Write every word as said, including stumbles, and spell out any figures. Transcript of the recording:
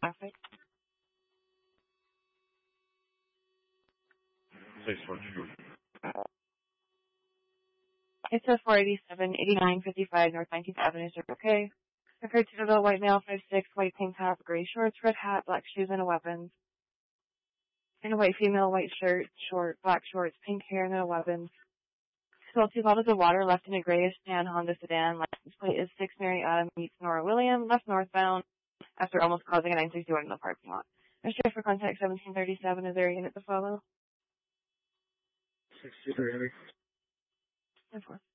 traffic. six one two. It's a four eighty-seven, eighty-nine fifty-five North nineteenth Avenue, Circle K. Occurred to the white male, five six, white tank top, gray shorts, red hat, black shoes, and a weapon. And a white female, white shirt, short, black shorts, pink hair, and a weapon. Still two bottles of water left in a grayish tan Honda sedan. License plate is six Mary Adam meets Nora William, left northbound, after almost causing a nine sixty-one in the parking lot. Register for contact seventeen thirty-seven. Is there a unit to follow? sixty-three. ten four.